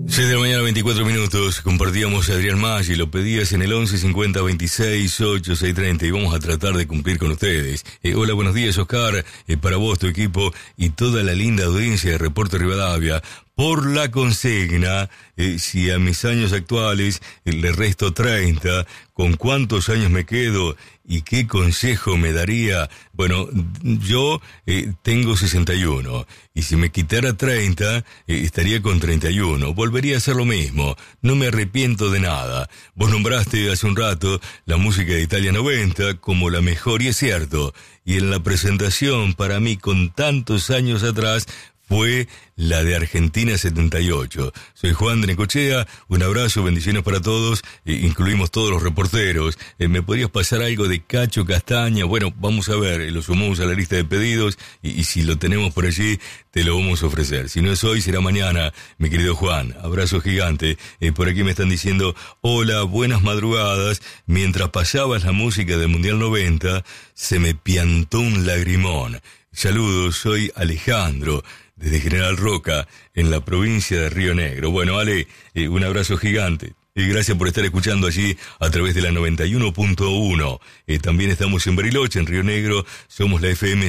6 de la mañana, 24 minutos. Compartíamos a Adrián Maggi, lo pedías en el 11 50 26 8 6 30 y vamos a tratar de cumplir con ustedes. Hola, buenos días, Oscar, para vos, tu equipo y toda la linda audiencia de Reporte Rivadavia. Por la consigna, si a mis años actuales le resto 30, ¿con cuántos años me quedo y qué consejo me daría? Bueno, yo tengo 61 y si me quitara 30, estaría con 31. Volvería a hacer lo mismo. No me arrepiento de nada. Vos nombraste hace un rato la música de Italia 90 como la mejor y es cierto. Y en la presentación, para mí, con tantos años atrás, fue la de Argentina 78. Soy Juan de Necochea, un abrazo, bendiciones para todos, incluimos todos los reporteros. ¿Me podrías pasar algo de Cacho Castaña? Bueno, vamos a ver, lo sumamos a la lista de pedidos y si lo tenemos por allí, te lo vamos a ofrecer. Si no es hoy, será mañana, mi querido Juan. Abrazo gigante. Por aquí me están diciendo, hola, buenas madrugadas. Mientras pasabas la música del Mundial 90, se me piantó un lagrimón. Saludos, soy Alejandro, desde General Roca, en la provincia de Río Negro. Bueno, Ale, un abrazo gigante. Gracias por estar escuchando allí a través de la 91.1. También estamos en Bariloche, en Río Negro. Somos la FM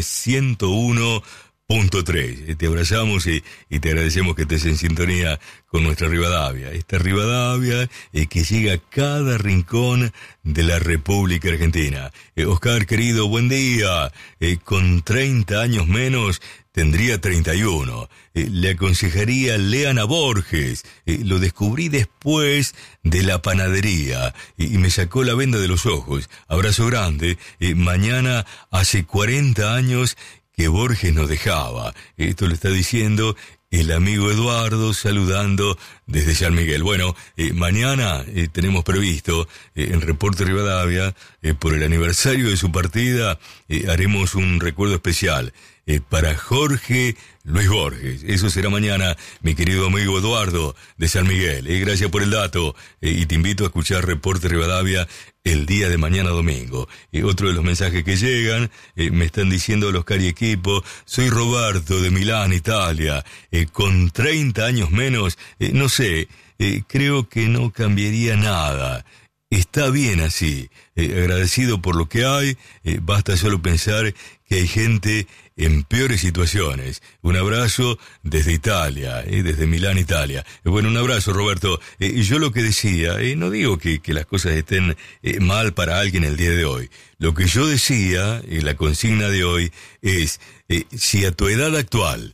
101.3. Te abrazamos y te agradecemos que estés en sintonía con nuestra Rivadavia. Esta Rivadavia que llega a cada rincón de la República Argentina. Oscar, querido, buen día. Con 30 años menos, tendría 31. Le aconsejaría lean a Borges. Lo descubrí después de la panadería y me sacó la venda de los ojos. Abrazo grande. Mañana hace 40 años que Borges nos dejaba. Esto lo está diciendo el amigo Eduardo, saludando desde San Miguel. Bueno, mañana tenemos previsto en Reporte Rivadavia, por el aniversario de su partida, haremos un recuerdo especial para Jorge Luis Borges. Eso será mañana, mi querido amigo Eduardo de San Miguel. Gracias por el dato y te invito a escuchar Reporte Rivadavia el día de mañana domingo. Otro de los mensajes que llegan, me están diciendo los cari equipo, soy Roberto de Milán, Italia, con 30 años menos, no sé, creo que no cambiaría nada. Está bien así, agradecido por lo que hay, basta solo pensar que hay gente en peores situaciones. Un abrazo desde Italia, desde Milán, Italia. Bueno, un abrazo, Roberto. Yo lo que decía, no digo que las cosas estén mal para alguien el día de hoy. Lo que yo decía, la consigna de hoy, es, si a tu edad actual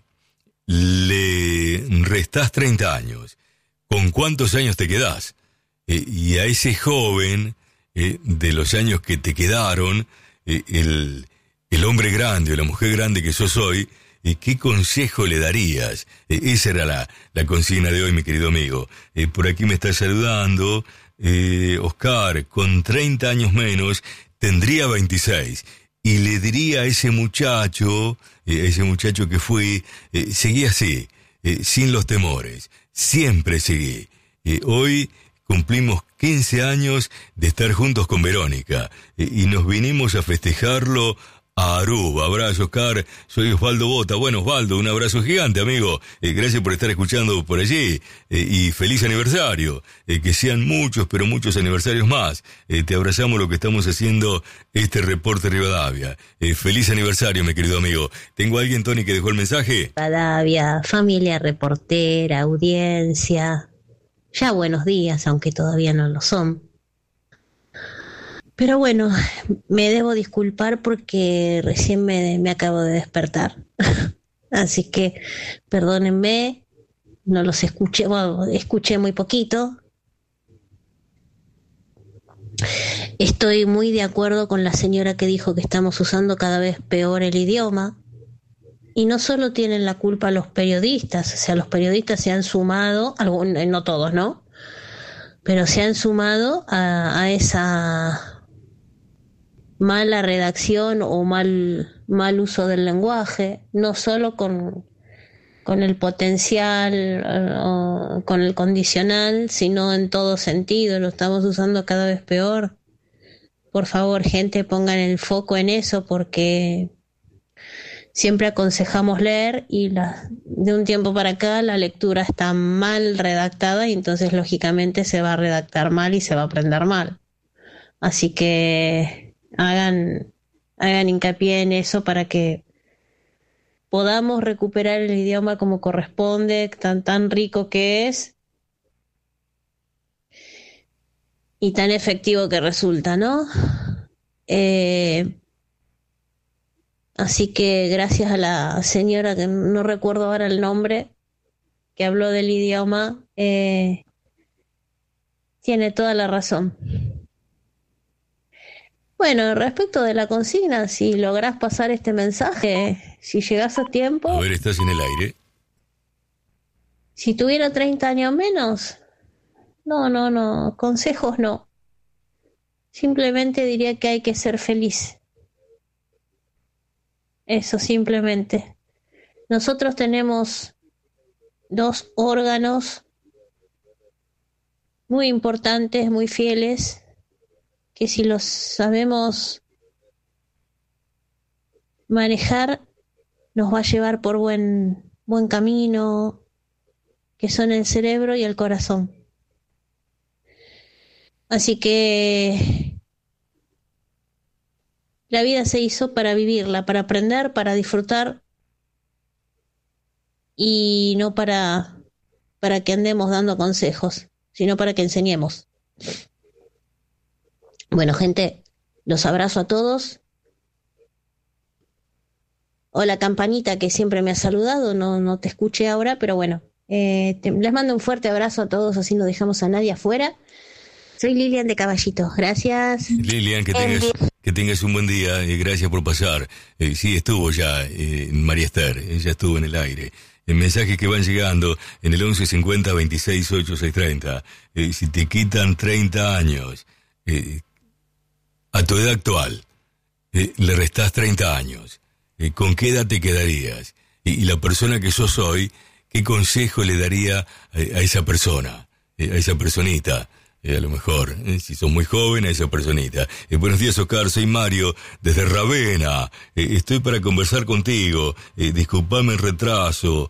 le restás 30 años, ¿con cuántos años te quedás? Y a ese joven, de los años que te quedaron, el hombre grande o la mujer grande que sos hoy, ¿qué consejo le darías? Esa era la consigna de hoy, mi querido amigo. Por aquí me está saludando Oscar, con 30 años menos, tendría 26. Y le diría a ese muchacho que fui, seguí así, sin los temores, siempre seguí. Hoy cumplimos 15 años de estar juntos con Verónica y nos vinimos a festejarlo a Aruba. Abrazo, Oscar. Soy Osvaldo Bota. Bueno, Osvaldo, un abrazo gigante, amigo. Gracias por estar escuchando por allí y feliz aniversario. Que sean muchos, pero muchos aniversarios más. Te abrazamos lo que estamos haciendo este Reporte Rivadavia. Feliz aniversario, mi querido amigo. ¿Tengo a alguien, Tony, que dejó el mensaje? Rivadavia, familia reportera, audiencia. Ya buenos días, aunque todavía no lo son. Pero bueno, me debo disculpar porque recién me acabo de despertar. Así que perdónenme, no los escuché, bueno, escuché muy poquito. Estoy muy de acuerdo con la señora que dijo que estamos usando cada vez peor el idioma. Y no solo tienen la culpa los periodistas, o sea, los periodistas se han sumado, no todos, ¿no? Pero se han sumado a esa mala redacción o mal uso del lenguaje, no solo con el potencial, con el condicional, sino en todo sentido, lo estamos usando cada vez peor. Por favor, gente, pongan el foco en eso porque siempre aconsejamos leer y de un tiempo para acá la lectura está mal redactada y entonces lógicamente se va a redactar mal y se va a aprender mal. Así que hagan hincapié en eso para que podamos recuperar el idioma como corresponde, tan rico que es y tan efectivo que resulta, ¿no? Así que gracias a la señora, que no recuerdo ahora el nombre, que habló del idioma, tiene toda la razón. Bueno, respecto de la consigna, si lográs pasar este mensaje, si llegás a tiempo... A ver, estás en el aire. Si tuviera 30 años menos, no, consejos no. Simplemente diría que hay que ser feliz. Eso, simplemente. Nosotros tenemos 2 órganos muy importantes, muy fieles, que si los sabemos manejar, nos va a llevar por buen camino, que son el cerebro y el corazón. Así que la vida se hizo para vivirla, para aprender, para disfrutar y no para que andemos dando consejos, sino para que enseñemos. Bueno, gente, los abrazo a todos. Hola, Campanita, que siempre me ha saludado, no te escuché ahora, pero bueno, les mando un fuerte abrazo a todos, así no dejamos a nadie afuera. Soy Lilian de Caballito, gracias. Lilian, que tengas un buen día y gracias por pasar. Sí, estuvo ya María Esther, ella estuvo en el aire. Mensajes que van llegando en el 1150 26 8 630. Si te quitan 30 años a tu edad actual, le restás 30 años, ¿con qué edad te quedarías? Y la persona que sos hoy, ¿qué consejo le daría a esa persona, a esa personita? A lo mejor, si sos muy joven, a esa personita. Buenos días, Oscar, soy Mario, desde Ravenna. Estoy para conversar contigo. Disculpame el retraso.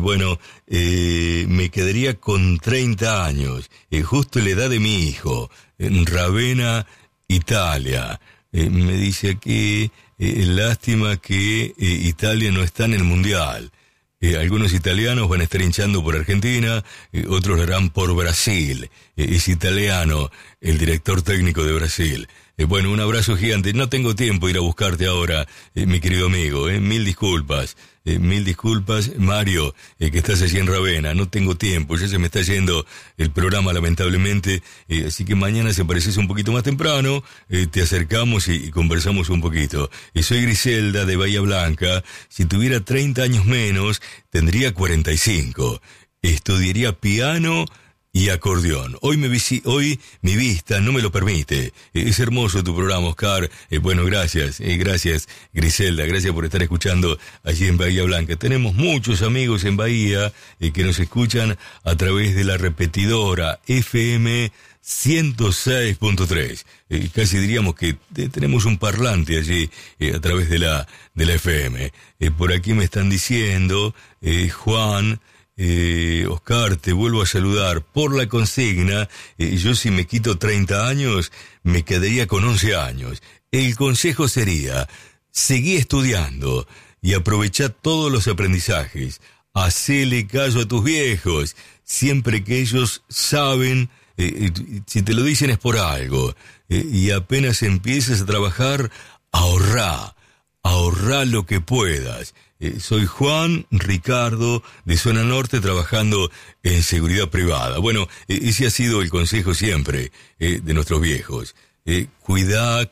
Me quedaría con 30 años, justo la edad de mi hijo, en Ravenna, Italia. Me dice aquí, lástima que Italia no está en el Mundial. Algunos italianos van a estar hinchando por Argentina, otros lo harán por Brasil. Es italiano el director técnico de Brasil. Un abrazo gigante. No tengo tiempo de ir a buscarte ahora, mi querido amigo. Mil disculpas, Mario, que estás allí en Ravenna. No tengo tiempo, ya se me está yendo el programa, lamentablemente. Así que mañana, si apareces un poquito más temprano, te acercamos y conversamos un poquito. Soy Griselda de Bahía Blanca. Si tuviera 30 años menos, tendría 45. Estudiaría piano y acordeón. Hoy mi vista no me lo permite. Es hermoso tu programa, Oscar. Gracias. Gracias, Griselda. Gracias por estar escuchando allí en Bahía Blanca. Tenemos muchos amigos en Bahía que nos escuchan a través de la repetidora FM 106.3. Casi diríamos que tenemos un parlante allí a través de la FM. Por aquí me están diciendo, Juan... Oscar, te vuelvo a saludar por la consigna. Yo, si me quito 30 años, me quedaría con 11 años. El consejo sería: seguí estudiando y aprovechá todos los aprendizajes. Hacele caso a tus viejos, siempre que ellos saben, si te lo dicen es por algo. Y apenas empieces a trabajar, ahorrá lo que puedas. Soy Juan Ricardo de Zona Norte, trabajando en seguridad privada. Ese ha sido el consejo siempre de nuestros viejos. Cuidá,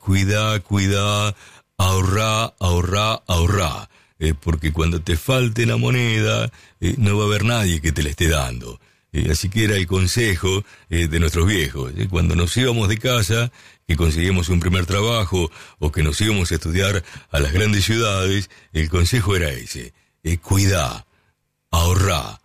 ahorrá. Porque cuando te falte la moneda, no va a haber nadie que te la esté dando. Así que era el consejo de nuestros viejos. Cuando nos íbamos de casa, que conseguíamos un primer trabajo o que nos íbamos a estudiar a las grandes ciudades, el consejo era ese: cuidá, ahorrá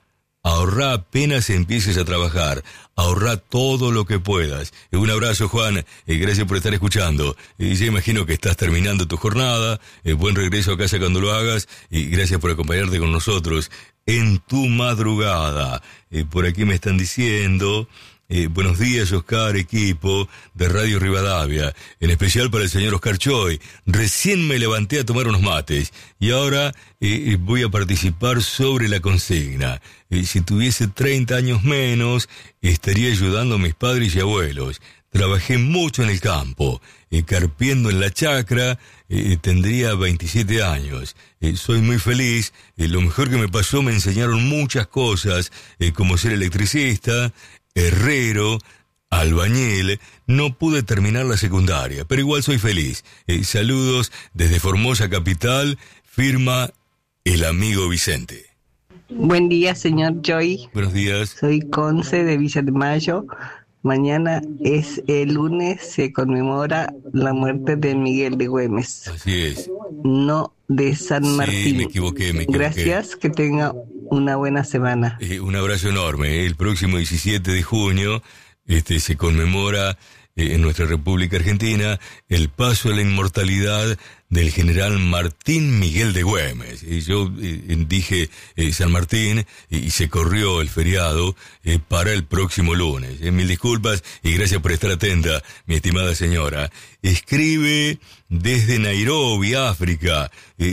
Ahorrá apenas empieces a trabajar. Ahorrá todo lo que puedas. Un abrazo, Juan. Gracias por estar escuchando. Ya imagino que estás terminando tu jornada. Buen regreso a casa cuando lo hagas. Y gracias por acompañarte con nosotros en tu madrugada. Por aquí me están diciendo... buenos días, Oscar, equipo de Radio Rivadavia, en especial para el señor Oscar Choi. Recién me levanté a tomar unos mates y ahora voy a participar sobre la consigna. Si tuviese 30 años menos, estaría ayudando a mis padres y abuelos. Trabajé mucho en el campo, carpiendo en la chacra, tendría 27 años. Soy muy feliz, lo mejor que me pasó, me enseñaron muchas cosas, como ser electricista, herrero, albañil. No pude terminar la secundaria, pero igual soy feliz. Saludos desde Formosa Capital, firma el amigo Vicente. Buen día, señor Joy. Buenos días. Soy Conce de Villa de Mayo. Mañana es el lunes, se conmemora la muerte de Miguel de Güemes. Así es. No de San Martín. Sí, me equivoqué. Gracias, que tenga una buena semana. Un abrazo enorme. El próximo 17 de junio se conmemora en nuestra República Argentina el paso a la inmortalidad del general Martín Miguel de Güemes. Yo dije San Martín y se corrió el feriado para el próximo lunes. Mil disculpas y gracias por estar atenta, mi estimada señora. Escribe desde Nairobi, África.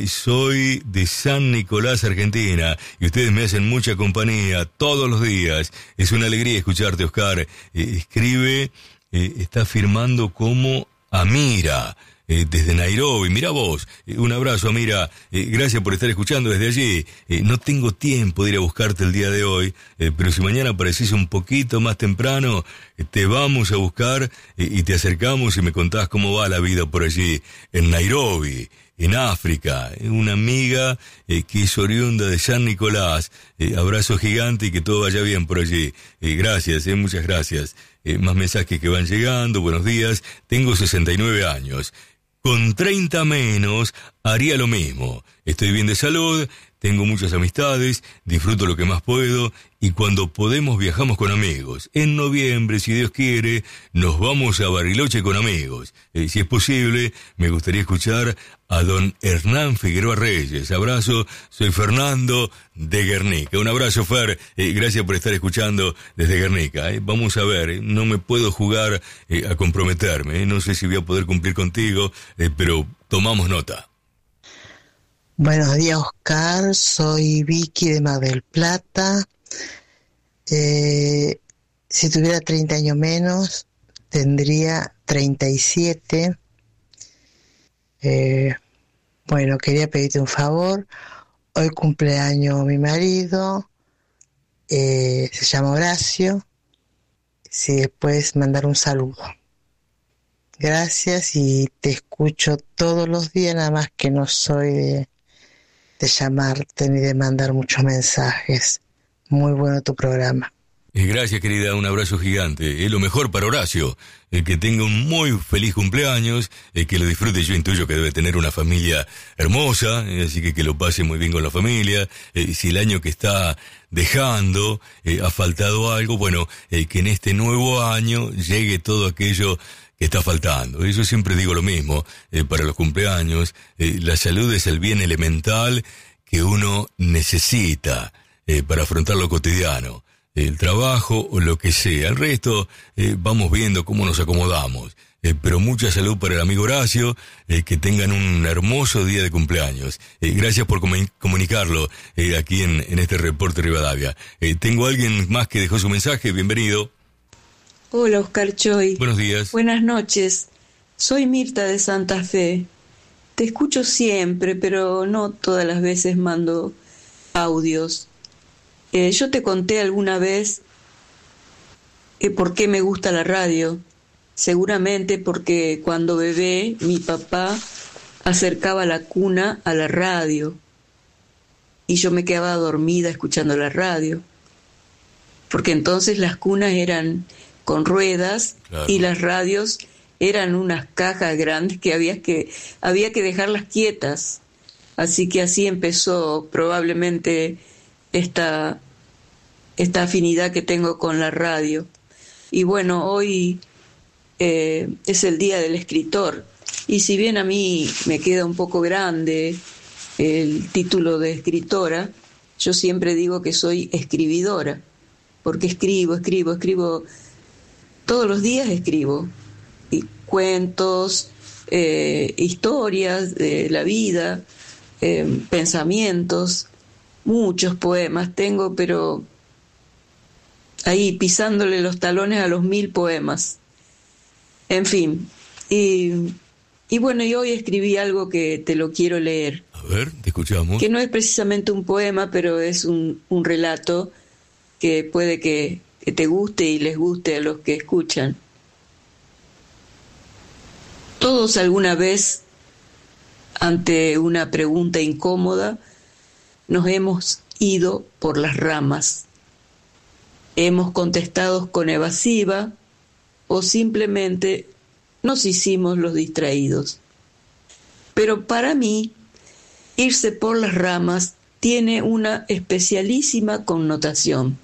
Soy de San Nicolás, Argentina, y ustedes me hacen mucha compañía todos los días. Es una alegría escucharte, Oscar. Escribe, está firmando como Amira. Desde Nairobi, mira vos, un abrazo, Amira, gracias por estar escuchando desde allí. No tengo tiempo de ir a buscarte el día de hoy, pero si mañana aparecís un poquito más temprano, te vamos a buscar y te acercamos y me contás cómo va la vida por allí, en Nairobi, en África. Una amiga que es oriunda de San Nicolás. Abrazo gigante y que todo vaya bien por allí. Gracias, muchas gracias. Más mensajes que van llegando. Buenos días, tengo 69 años. Con 30 menos haría lo mismo. Estoy bien de salud, tengo muchas amistades, disfruto lo que más puedo y cuando podemos viajamos con amigos. En noviembre, si Dios quiere, nos vamos a Bariloche con amigos. Si es posible, me gustaría escuchar a don Hernán Figueroa Reyes. Abrazo, soy Fernando de Guernica. Un abrazo, Fer, gracias por estar escuchando desde Guernica. Vamos a ver, no me puedo jugar a comprometerme, no sé si voy a poder cumplir contigo, pero tomamos nota. Buenos días, Oscar, soy Vicky de Mar del Plata. Si tuviera 30 años menos, tendría 37. Bueno, quería pedirte un favor. Hoy cumpleaños mi marido, se llama Horacio. Si puedes mandar un saludo. Gracias y te escucho todos los días, nada más que no soy de llamarte ni de mandar muchos mensajes. Muy bueno tu programa. Gracias, querida, un abrazo gigante. Es lo mejor para Horacio. Que tenga un muy feliz cumpleaños, que lo disfrute. Yo intuyo que debe tener una familia hermosa, así que lo pase muy bien con la familia. Si el año que está dejando ha faltado algo, bueno, que en este nuevo año llegue todo aquello que está faltando. Yo siempre digo lo mismo, para los cumpleaños, la salud es el bien elemental que uno necesita para afrontar lo cotidiano, el trabajo o lo que sea. El resto vamos viendo cómo nos acomodamos. Pero mucha salud para el amigo Horacio, que tengan un hermoso día de cumpleaños. Gracias por comunicarlo aquí en este reporte Rivadavia. Tengo a alguien más que dejó su mensaje, bienvenido. Hola, Oscar Choi. Buenos días. Buenas noches. Soy Mirta de Santa Fe. Te escucho siempre, pero no todas las veces mando audios. Yo te conté alguna vez por qué me gusta la radio. Seguramente porque cuando bebé mi papá acercaba la cuna a la radio y yo me quedaba dormida escuchando la radio. Porque entonces las cunas eran con ruedas, claro, y las radios eran unas cajas grandes que había que dejarlas quietas. Así que así empezó probablemente esta esta afinidad que tengo con la radio. Y bueno, hoy es el Día del Escritor, y si bien a mí me queda un poco grande el título de escritora, yo siempre digo que soy escribidora, porque escribo, todos los días escribo, y cuentos, historias de la vida, pensamientos, muchos poemas tengo, pero ahí pisándole los talones a los 1000 poemas. En fin, y bueno, y hoy escribí algo que te lo quiero leer. A ver, te escuchamos. Que no es precisamente un poema, pero es un relato que puede que te guste y les guste a los que escuchan. Todos alguna vez, ante una pregunta incómoda, nos hemos ido por las ramas. Hemos contestado con evasiva o simplemente nos hicimos los distraídos. Pero para mí, irse por las ramas tiene una especialísima connotación.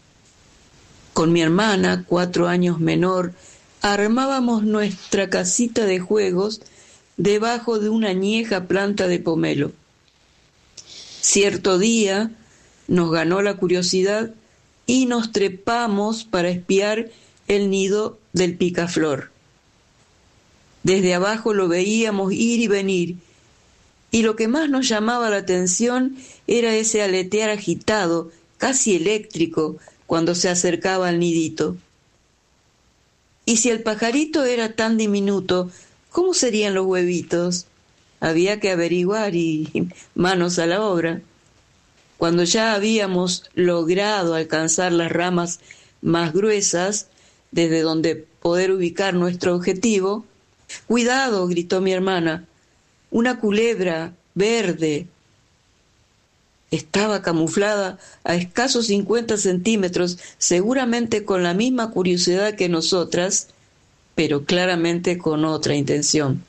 Con mi hermana, 4 años menor, armábamos nuestra casita de juegos debajo de una añeja planta de pomelo. Cierto día nos ganó la curiosidad y nos trepamos para espiar el nido del picaflor. Desde abajo lo veíamos ir y venir, y lo que más nos llamaba la atención era ese aletear agitado, casi eléctrico, cuando se acercaba al nidito. Y si el pajarito era tan diminuto, ¿cómo serían los huevitos? Había que averiguar y manos a la obra. Cuando ya habíamos logrado alcanzar las ramas más gruesas, desde donde poder ubicar nuestro objetivo, ¡cuidado!, gritó mi hermana, una culebra verde. Estaba camuflada a escasos 50 centímetros, seguramente con la misma curiosidad que nosotras, pero claramente con otra intención.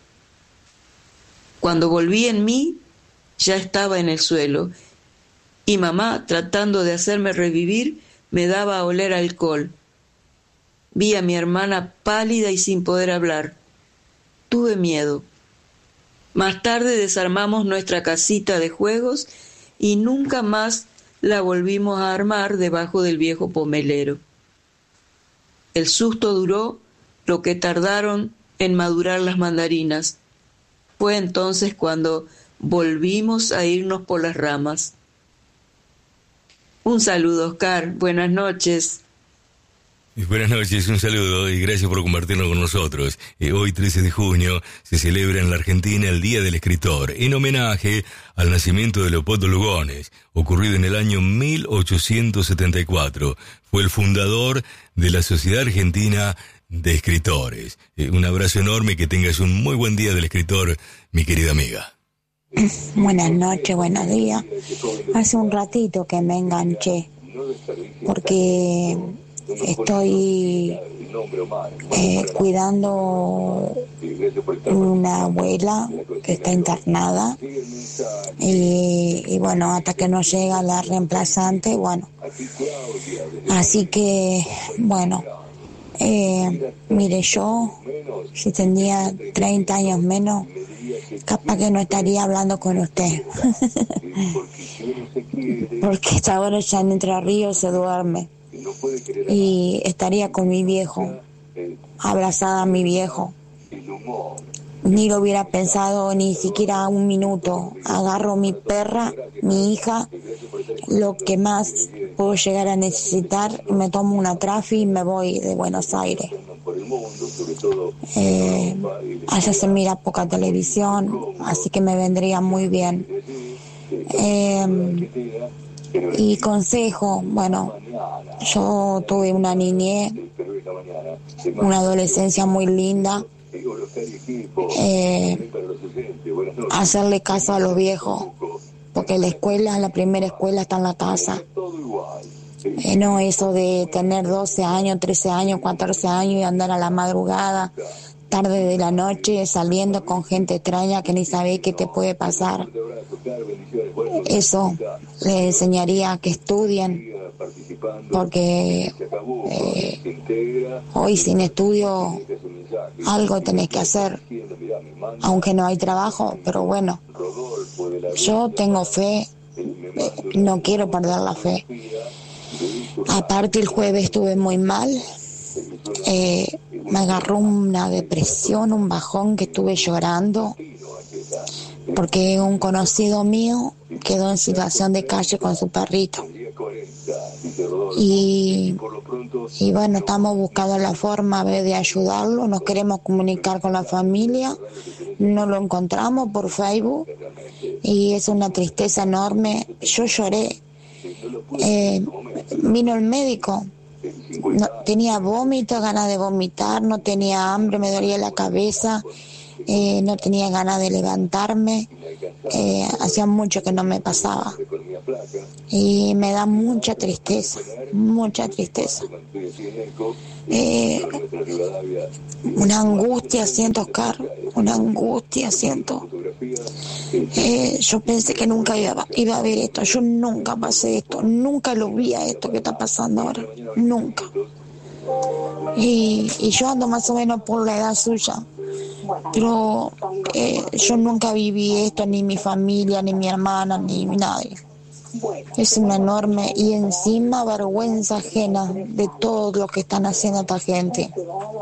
Cuando volví en mí, ya estaba en el suelo, y mamá, tratando de hacerme revivir, me daba a oler alcohol. Vi a mi hermana pálida y sin poder hablar. Tuve miedo. Más tarde desarmamos nuestra casita de juegos y nunca más la volvimos a armar debajo del viejo pomelero. El susto duró lo que tardaron en madurar las mandarinas. Fue entonces cuando volvimos a irnos por las ramas. Un saludo, Oscar. Buenas noches. Buenas noches, un saludo y gracias por compartirlo con nosotros. Hoy, 13 de junio, se celebra en la Argentina el Día del Escritor, en homenaje al nacimiento de Leopoldo Lugones, ocurrido en el año 1874. Fue el fundador de la Sociedad Argentina de Escritores. Un abrazo enorme y que tengas un muy buen Día del Escritor, mi querida amiga. Buenas noches, buenos días. Hace un ratito que me enganché, porque estoy cuidando una abuela que está internada y bueno, hasta que no llega la reemplazante, bueno, así que bueno, mire, yo si tenía 30 años menos, capaz que no estaría hablando con usted porque esta hora ya en Entre Ríos se duerme y estaría con mi viejo, abrazada a mi viejo. Ni lo hubiera pensado ni siquiera un minuto. Agarro mi perra, mi hija, lo que más puedo llegar a necesitar, me tomo una trafi y me voy de Buenos Aires. Allá se mira poca televisión, así que me vendría muy bien. Y consejo, bueno, yo tuve una niñez, una adolescencia muy linda. Hacerle caso a los viejos, porque la primera escuela está en la casa. No eso de tener 12 años, 13 años, 14 años y andar a la madrugada tarde de la noche saliendo con gente extraña que ni sabés qué te puede pasar. Eso les enseñaría a que estudien, porque hoy sin estudio algo tenés que hacer, aunque no hay trabajo, pero bueno, yo tengo fe, no quiero perder la fe. Aparte el jueves estuve muy mal, me agarró una depresión, un bajón, que estuve llorando porque un conocido mío quedó en situación de calle con su perrito. Y bueno, estamos buscando la forma de ayudarlo, nos queremos comunicar con la familia, no lo encontramos por Facebook y es una tristeza enorme. Yo lloré, vino el médico, no, tenía vómito, ganas de vomitar, no tenía hambre, me dolía la cabeza, no tenía ganas de levantarme, hacía mucho que no me pasaba y me da mucha tristeza, una angustia siento, Oscar, una angustia siento. Yo pensé que nunca iba a ver esto, yo nunca pasé esto, nunca lo vi a esto que está pasando ahora, nunca. Y yo ando más o menos por la edad suya, pero yo nunca viví esto, ni mi familia, ni mi hermana, ni nadie. Es una enorme y encima vergüenza ajena de todo lo que están haciendo esta gente.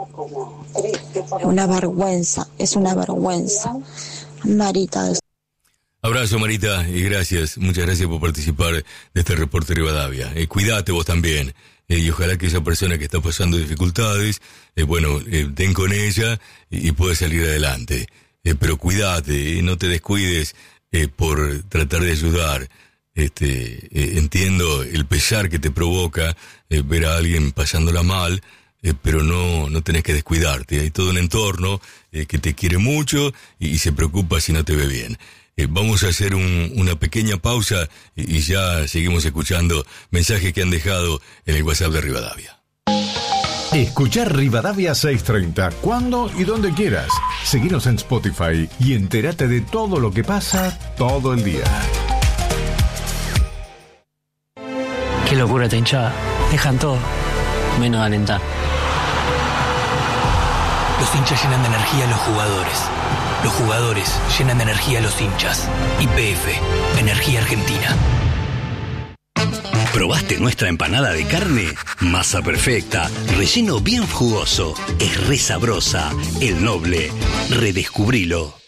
Una vergüenza, es una vergüenza. Marita. Abrazo, Marita, y gracias, muchas gracias por participar de este reporte Rivadavia. Cuídate vos también, y ojalá que esa persona que está pasando dificultades, den con ella y pueda salir adelante. Pero cuídate, no te descuides por tratar de ayudar. Entiendo el pesar que te provoca ver a alguien pasándola mal, pero no tenés que descuidarte. Hay todo un entorno que te quiere mucho y se preocupa si no te ve bien. Vamos a hacer una pequeña pausa y ya seguimos escuchando mensajes que han dejado en el WhatsApp de Rivadavia. Escuchar Rivadavia 630 cuando y donde quieras. Seguinos en Spotify y entérate de todo lo que pasa todo el día. Qué locura esta hinchada. Dejan todo, menos alentar. Los hinchas llenan de energía a los jugadores. Los jugadores llenan de energía a los hinchas. YPF, Energía Argentina. ¿Probaste nuestra empanada de carne? Masa perfecta, relleno bien jugoso, es re sabrosa. El Noble, redescubrilo.